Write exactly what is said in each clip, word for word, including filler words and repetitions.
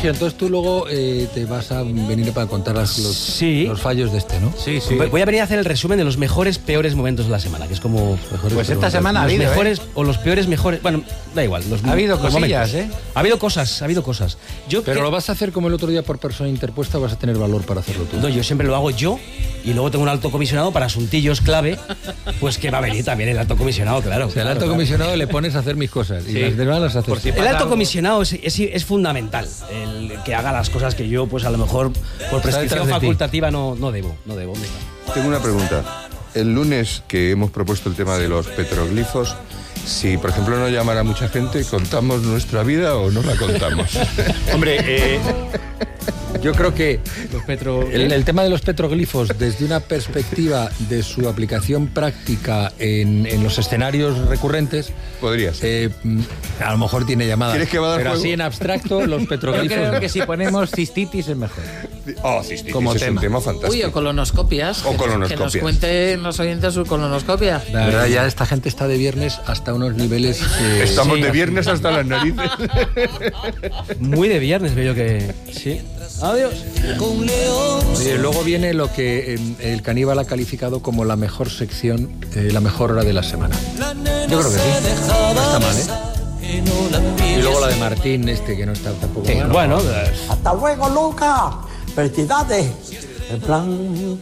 Sergio, entonces tú luego eh, te vas a venir para contar los, sí. los fallos de este, ¿no? Sí, sí. Voy a venir a hacer el resumen de los mejores, peores momentos de la semana, que es como... Pues esta semana ha los habido, mejores ¿eh? o los peores mejores... Bueno, da igual. Los, ha habido los cosillas, momentos. ¿eh? Ha habido cosas, ha habido cosas. Yo ¿Pero que... lo vas a hacer como el otro día por persona interpuesta o vas a tener valor para hacerlo tú? No, yo siempre lo hago yo y luego tengo un alto comisionado para asuntillos clave, pues que va a venir también el alto comisionado, claro. O sea, claro, el alto claro. comisionado le pones a hacer mis cosas y Sí. las demás las haces. Si el pasa alto algo... comisionado es, es, es fundamental, el que haga las cosas que yo, pues a lo mejor por prescripción detrás de ti. facultativa no, no debo, no debo. ¿Dónde está? Tengo una pregunta. El lunes que hemos propuesto el tema de los petroglifos, si por ejemplo no llamara mucha gente, ¿contamos nuestra vida o no la contamos? Hombre, eh, yo creo que Los petro... el, el tema de los petroglifos, desde una perspectiva de su aplicación práctica en, en los escenarios recurrentes, Podría ser. eh, a lo mejor tiene llamada. ¿Quieres que va a dar Pero juego? así en abstracto, los Yo petroglifos. creo no. que si ponemos cistitis es mejor. Oh, cistitis Como es tema. un tema Uy, fantástico. o colonoscopias. O que- colonoscopias. Que nos cuenten los oyentes su colonoscopia. La verdad, ya esta gente está de viernes hasta unos niveles. que- Estamos Sí, de así. viernes hasta las narices. Muy de viernes veo yo que... Sí. Adiós. Oye, luego viene lo que eh, el Caníbal ha calificado como la mejor sección, eh, la mejor hora de la semana. Yo creo que sí. No está mal, ¿eh? Y luego la de Martín, este, que no está tampoco mal. Bueno, eh, Hasta luego, Luca. Felicidades. En plan...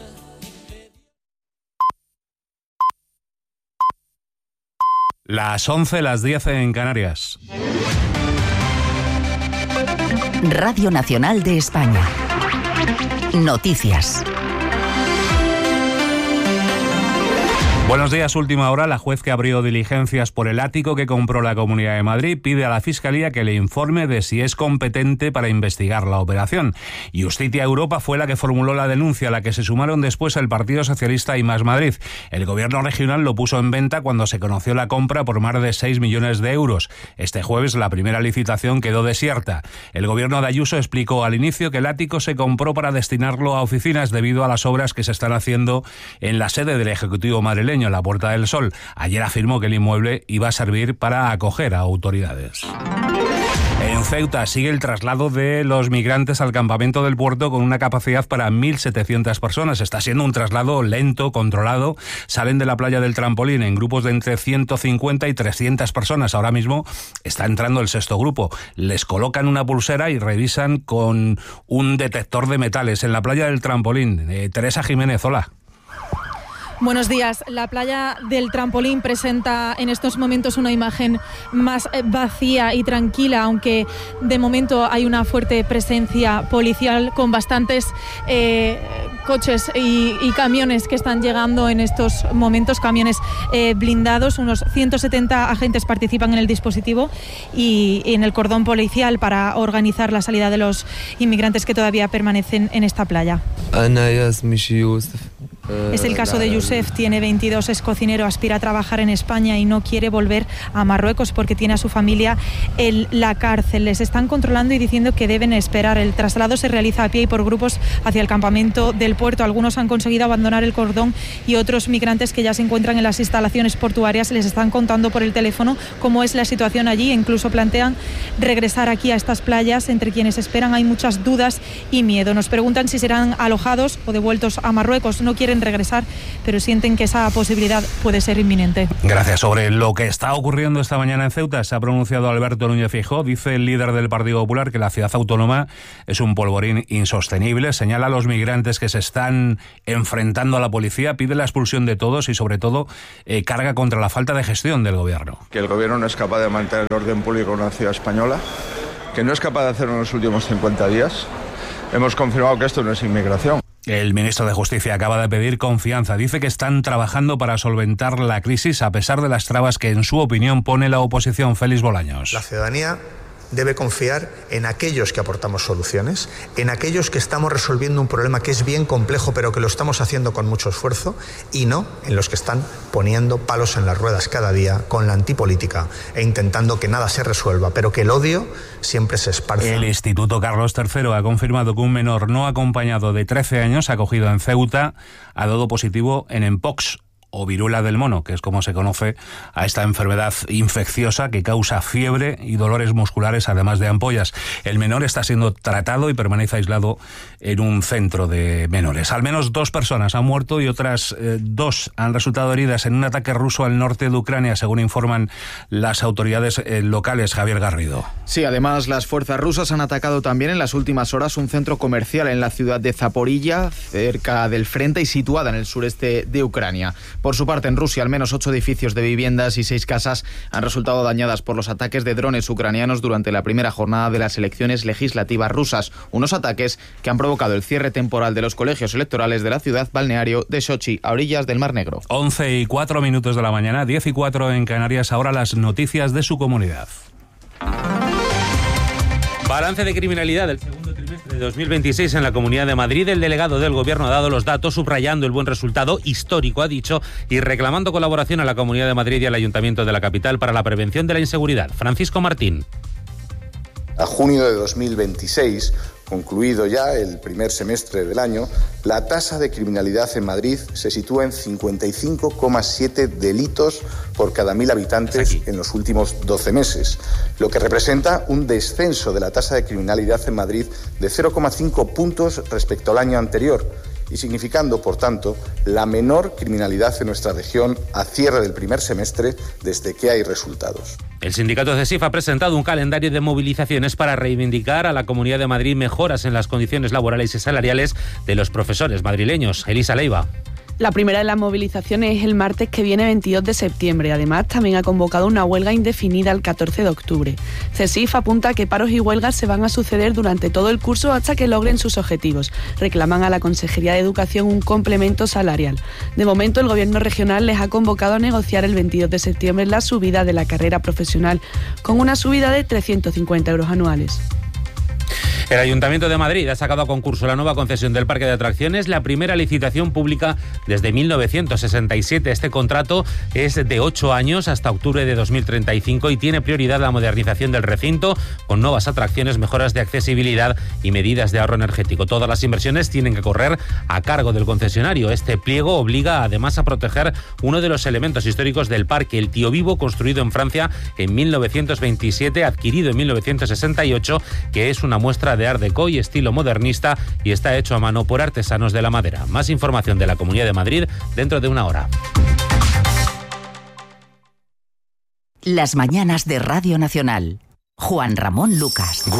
Las once, las diez en Canarias. Radio Nacional de España. Noticias. Buenos días, última hora. La juez que abrió diligencias por el ático que compró la Comunidad de Madrid pide a la Fiscalía que le informe de si es competente para investigar la operación. Justitia Europa fue la que formuló la denuncia, a la que se sumaron después el Partido Socialista y Más Madrid. El gobierno regional lo puso en venta cuando se conoció la compra por más de seis millones de euros. Este jueves la primera licitación quedó desierta. El gobierno de Ayuso explicó al inicio que el ático se compró para destinarlo a oficinas debido a las obras que se están haciendo en la sede del Ejecutivo madrileño, en la Puerta del Sol. Ayer afirmó que el inmueble iba a servir para acoger a autoridades. En Ceuta sigue el traslado de los migrantes al campamento del puerto con una capacidad para mil setecientas personas. Está siendo un traslado lento, controlado. Salen de la playa del Trampolín en grupos de entre ciento cincuenta y trescientas personas. Ahora mismo está entrando el sexto grupo. Les colocan una pulsera y revisan con un detector de metales en la playa del Trampolín. Eh, Teresa Jiménez, hola. Buenos días. La playa del Trampolín presenta en estos momentos una imagen más vacía y tranquila, aunque de momento hay una fuerte presencia policial con bastantes eh, coches y, y camiones que están llegando en estos momentos, camiones eh, blindados. Unos ciento setenta agentes participan en el dispositivo y, y en el cordón policial para organizar la salida de los inmigrantes que todavía permanecen en esta playa. Es el caso de Youssef, tiene veintidós, es cocinero, aspira a trabajar en España y no quiere volver a Marruecos porque tiene a su familia en la cárcel. Les están controlando y diciendo que deben esperar. El traslado se realiza a pie y por grupos hacia el campamento del puerto. Algunos han conseguido abandonar el cordón y otros migrantes que ya se encuentran en las instalaciones portuarias les están contando por el teléfono cómo es la situación allí e incluso plantean regresar aquí a estas playas. Entre quienes esperan hay muchas dudas y miedo. Nos preguntan si serán alojados o devueltos a Marruecos. No quieren regresar, pero sienten que esa posibilidad puede ser inminente. Gracias. Sobre lo que está ocurriendo esta mañana en Ceuta se ha pronunciado Alberto Núñez Feijóo. Dice el líder del Partido Popular que la ciudad autónoma es un polvorín insostenible. Señala a los migrantes que se están enfrentando a la policía, pide la expulsión de todos y sobre todo eh, carga contra la falta de gestión del gobierno. Que el gobierno no es capaz de mantener el orden público en una ciudad española, que no es capaz de hacerlo en los últimos cincuenta días. Hemos confirmado que esto no es inmigración. El ministro de Justicia acaba de pedir confianza. Dice que están trabajando para solventar la crisis a pesar de las trabas que, en su opinión, pone la oposición. Félix Bolaños. La ciudadanía debe confiar en aquellos que aportamos soluciones, en aquellos que estamos resolviendo un problema que es bien complejo, pero que lo estamos haciendo con mucho esfuerzo, y no en los que están poniendo palos en las ruedas cada día con la antipolítica e intentando que nada se resuelva, pero que el odio siempre se esparza. El Instituto Carlos tercero ha confirmado que un menor no acompañado de trece años acogido en Ceuta ha dado positivo en Mpox o viruela del mono, que es como se conoce a esta enfermedad infecciosa que causa fiebre y dolores musculares, además de ampollas. El menor está siendo tratado y permanece aislado en un centro de menores. Al menos dos personas han muerto y otras eh, dos han resultado heridas en un ataque ruso al norte de Ucrania, según informan las autoridades eh, locales. Javier Garrido. Sí, además las fuerzas rusas han atacado también en las últimas horas un centro comercial en la ciudad de Zaporilla, cerca del frente y situada en el sureste de Ucrania. Por su parte, en Rusia, al menos ocho edificios de viviendas y seis casas han resultado dañadas por los ataques de drones ucranianos durante la primera jornada de las elecciones legislativas rusas. Unos ataques que han provocado el cierre temporal de los colegios electorales de la ciudad balneario de Sochi, a orillas del Mar Negro. once y cuatro minutos de la mañana, diez y cuatro en Canarias. Ahora las noticias de su comunidad. Balance de criminalidad del segundo trimestre de dos mil veintiséis en la Comunidad de Madrid. El delegado del Gobierno ha dado los datos, subrayando el buen resultado histórico, ha dicho, y reclamando colaboración a la Comunidad de Madrid y al Ayuntamiento de la capital para la prevención de la inseguridad. Francisco Martín. A junio de dos mil veintiséis, concluido ya el primer semestre del año, la tasa de criminalidad en Madrid se sitúa en cincuenta y cinco coma siete delitos por cada mil habitantes en los últimos doce meses, lo que representa un descenso de la tasa de criminalidad en Madrid de cero coma cinco puntos respecto al año anterior, y significando, por tanto, la menor criminalidad en nuestra región a cierre del primer semestre desde que hay resultados. El sindicato CESIF ha presentado un calendario de movilizaciones para reivindicar a la Comunidad de Madrid mejoras en las condiciones laborales y salariales de los profesores madrileños. Elisa Leiva. La primera de las movilizaciones es el martes que viene, veintidós de septiembre. Además, también ha convocado una huelga indefinida el catorce de octubre. CESIF apunta que paros y huelgas se van a suceder durante todo el curso hasta que logren sus objetivos. Reclaman a la Consejería de Educación un complemento salarial. De momento, el Gobierno regional les ha convocado a negociar el veintidós de septiembre la subida de la carrera profesional, con una subida de trescientos cincuenta euros anuales. El Ayuntamiento de Madrid ha sacado a concurso la nueva concesión del parque de atracciones, la primera licitación pública desde mil novecientos sesenta y siete. Este contrato es de ocho años hasta octubre de dos mil treinta y cinco y tiene prioridad la modernización del recinto con nuevas atracciones, mejoras de accesibilidad y medidas de ahorro energético. Todas las inversiones tienen que correr a cargo del concesionario. Este pliego obliga además a proteger uno de los elementos históricos del parque, el Tío Vivo, construido en Francia en mil novecientos veintisiete, adquirido en mil novecientos sesenta y ocho, que es una muestra de Art Deco y estilo modernista y está hecho a mano por artesanos de la madera. Más información de la Comunidad de Madrid dentro de una hora. Las mañanas de Radio Nacional. Juan Ramón Lucas.